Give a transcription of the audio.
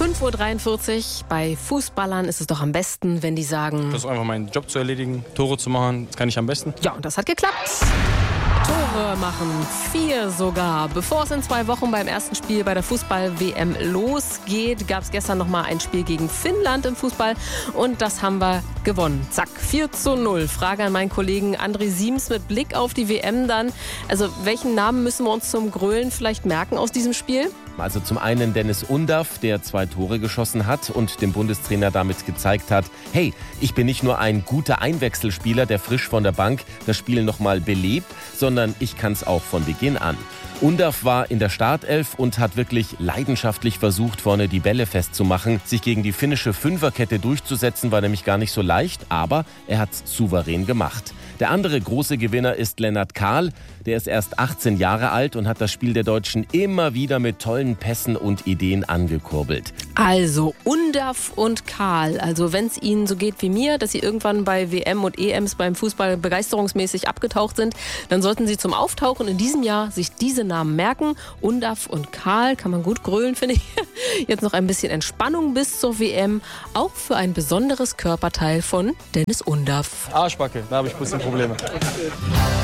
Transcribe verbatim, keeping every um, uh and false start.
fünf Uhr dreiundvierzig. Bei Fußballern ist es doch am besten, wenn die sagen... Das ist einfach meinen Job zu erledigen, Tore zu machen, das kann ich am besten. Ja, und das hat geklappt. Tore machen, vier sogar. Bevor es in zwei Wochen beim ersten Spiel bei der Fußball-W M losgeht, gab es gestern noch mal ein Spiel gegen Finnland im Fußball und das haben wir gewonnen. Zack, vier zu null. Frage an meinen Kollegen André Siems mit Blick auf die W M dann. Also welchen Namen müssen wir uns zum Grölen vielleicht merken aus diesem Spiel? Also zum einen Dennis Undaff, der zwei Tore geschossen hat und dem Bundestrainer damit gezeigt hat, hey, ich bin nicht nur ein guter Einwechselspieler, der frisch von der Bank das Spiel nochmal belebt, sondern ich kann es auch von Beginn an. Undaff war in der Startelf und hat wirklich leidenschaftlich versucht, vorne die Bälle festzumachen. Sich gegen die finnische Fünferkette durchzusetzen, war nämlich gar nicht so leicht, aber er hat es souverän gemacht. Der andere große Gewinner ist Lennart Kahl. Der ist erst achtzehn Jahre alt und hat das Spiel der Deutschen immer wieder mit tollen Pässen und Ideen angekurbelt. Also Undaff und Kahl. Also wenn es Ihnen so geht wie mir, dass Sie irgendwann bei W M und E Ms beim Fußball begeisterungsmäßig abgetaucht sind, dann sollten Sie zum Auftauchen in diesem Jahr sich diese Namen merken. Undaff und Kahl kann man gut grölen, finde ich. Jetzt noch ein bisschen Entspannung bis zur W M. Auch für ein besonderes Körperteil von Dennis Undaff. Arschbacke, da habe ich ein bisschen Probleme.